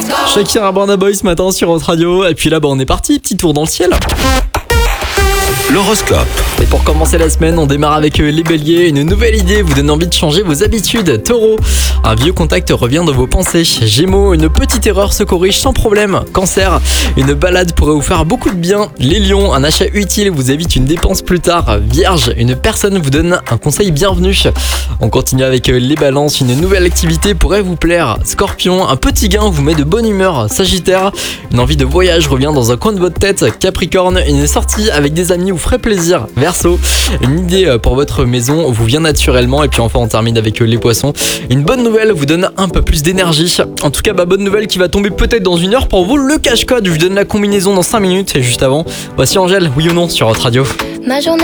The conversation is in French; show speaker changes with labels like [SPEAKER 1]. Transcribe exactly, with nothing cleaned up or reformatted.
[SPEAKER 1] Shakira, Burna Boy ce matin sur Hot Radio. Et puis là, bah, on est parti, petit tour dans le ciel.
[SPEAKER 2] L'horoscope.
[SPEAKER 1] Et pour commencer la semaine, on démarre avec les béliers. Une nouvelle idée vous donne envie de changer vos habitudes. Taureau, un vieux contact revient dans vos pensées. Gémeaux, une petite erreur se corrige sans problème. Cancer, une balade pourrait vous faire beaucoup de bien. Les lions, un achat utile vous évite une dépense plus tard. Vierge, une personne vous donne un conseil bienvenu. On continue avec les balances. Une nouvelle activité pourrait vous plaire. Scorpion, un petit gain vous met de bonne humeur. Sagittaire, une envie de voyage revient dans un coin de votre tête. Capricorne, une sortie avec des amis vous ferait plaisir. Verseau, une idée pour votre maison vous vient naturellement. Et puis enfin on termine avec les poissons. Une bonne nouvelle vous donne un peu plus d'énergie. En tout cas, bah, bonne nouvelle qui va tomber peut-être dans une heure pour vous. Le cache-code, je vous donne la combinaison dans cinq minutes. Et juste avant, voici Angèle, oui ou non sur Hot Radio.
[SPEAKER 3] Ma journée